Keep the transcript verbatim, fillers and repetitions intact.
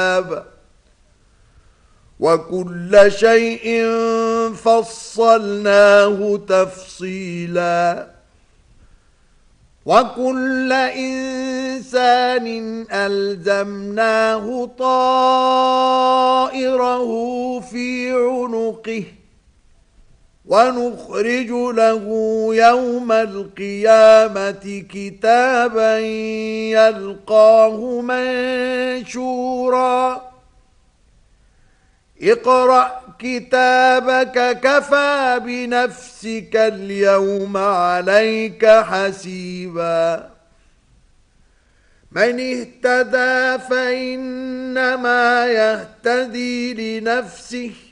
وكل شيء فصلناه تفصيلا وكل إنسان ألزمناه طائره في عنقه ونخرج له يوم القيامة كتابا يلقاه منشورا اقرأ كتابك كفى بنفسك اليوم عليك حسيبا من اهتدى فإنما يهتدي لنفسه